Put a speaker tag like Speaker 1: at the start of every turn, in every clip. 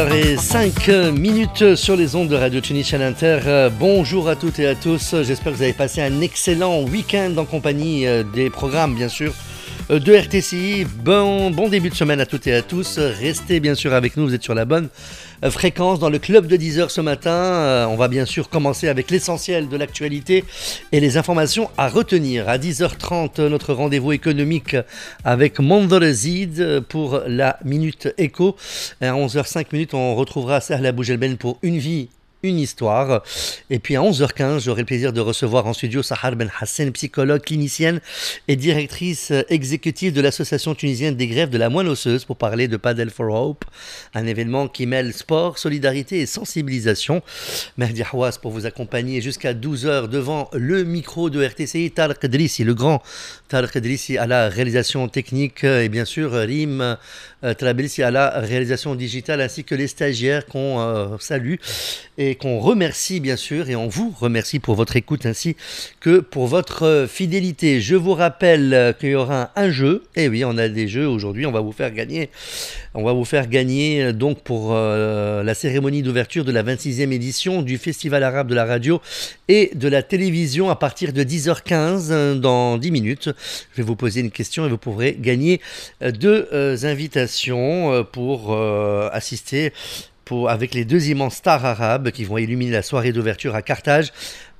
Speaker 1: Et 5 minutes sur les ondes de Radio Tunisian Inter. Bonjour à toutes et à tous. J'espère que vous avez passé un excellent week-end en compagnie des programmes, bien sûr, de RTCI. Bon début de semaine à toutes et à tous. Restez bien sûr avec nous, vous êtes sur la bonne fréquence dans le club de 10h ce matin. On va bien sûr commencer avec l'essentiel de l'actualité et les informations à retenir. À 10h30, notre rendez-vous économique avec Mondor Zid pour la Minute Éco. À 11h05, on retrouvera Sahla Boujelben pour Une vie, une histoire. Et puis à 11h15, j'aurai le plaisir de recevoir en studio Sahar Ben Hassan, psychologue, clinicienne et directrice exécutive de l'Association tunisienne des greffes de la moelle osseuse, pour parler de Paddle for Hope, un événement qui mêle sport, solidarité et sensibilisation. Mehdi Hawass pour vous accompagner jusqu'à 12h devant le micro de RTCI. Tarek Drissi, le grand Tarek Drissi à la réalisation technique, et bien sûr Rim Trabelsi à la réalisation digitale, ainsi que les stagiaires qu'on salue et qu'on remercie bien sûr, et on vous remercie pour votre écoute ainsi que pour votre fidélité. Je vous rappelle qu'il y aura un jeu, et oui, on a des jeux aujourd'hui, on va vous faire gagner donc pour la cérémonie d'ouverture de la 26e édition du Festival arabe de la radio et de la télévision à partir de 10h15 dans 10 minutes. Je vais vous poser une question et vous pourrez gagner deux invitations pour assister avec les deux immenses stars arabes qui vont illuminer la soirée d'ouverture à Carthage.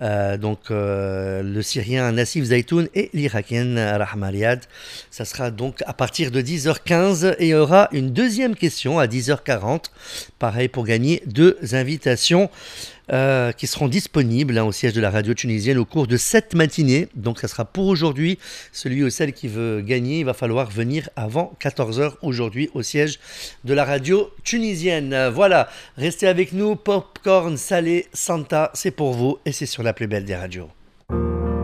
Speaker 1: Le Syrien Nassif Zaitoun et l'Irakienne Rahma Riyad. Ça sera donc à partir de 10h15 et il y aura une deuxième question à 10h40. Pareil pour gagner deux invitations qui seront disponibles au siège de la radio tunisienne au cours de cette matinée. Donc ça sera pour aujourd'hui. Celui ou celle qui veut gagner, il va falloir venir avant 14h aujourd'hui au siège de la radio tunisienne. Voilà, restez avec nous. Popcorn salé Santa, c'est pour vous et c'est sur la plus belle des radios.